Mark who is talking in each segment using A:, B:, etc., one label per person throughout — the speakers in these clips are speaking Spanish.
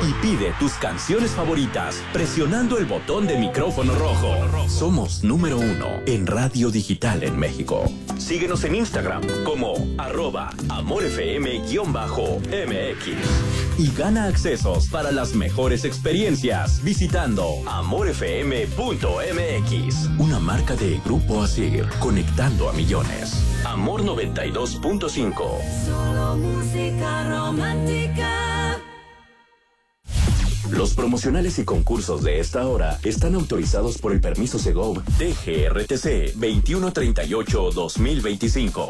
A: y pide tus canciones favoritas presionando el botón de micrófono rojo. Somos número 1 en radio digital en México. Síguenos en Instagram como @amorfm_mx y gana accesos para las mejores experiencias visitando amorfm.mx. Una marca de Grupo Asir, conectando a millones. Amor 92.5.
B: Solo música romántica.
A: Los promocionales y concursos de esta hora están autorizados por el permiso Segov DGRTC 2138-2025.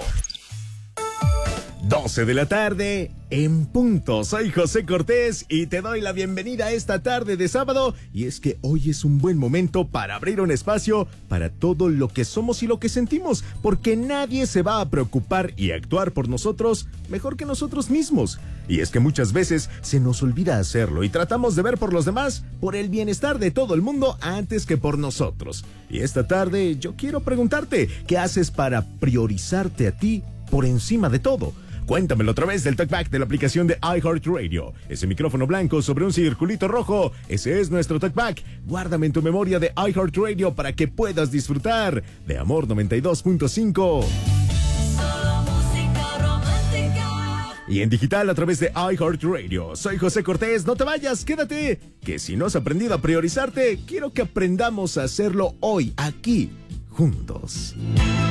C: 12 de la tarde, en punto. Soy José Cortés y te doy la bienvenida a esta tarde de sábado. Y es que hoy es un buen momento para abrir un espacio para todo lo que somos y lo que sentimos, porque nadie se va a preocupar y actuar por nosotros mejor que nosotros mismos. Y es que muchas veces se nos olvida hacerlo y tratamos de ver por los demás, por el bienestar de todo el mundo antes que por nosotros. Y esta tarde yo quiero preguntarte, ¿qué haces para priorizarte a ti por encima de todo? Cuéntamelo a través del talkback de la aplicación de iHeartRadio. Ese micrófono blanco sobre un circulito rojo, ese es nuestro talkback. Guárdame en tu memoria de iHeartRadio para que puedas disfrutar de Amor 92.5. Y en digital a través de iHeartRadio. Soy José Cortés, no te vayas, quédate, que si no has aprendido a priorizarte, quiero que aprendamos a hacerlo hoy, aquí, juntos.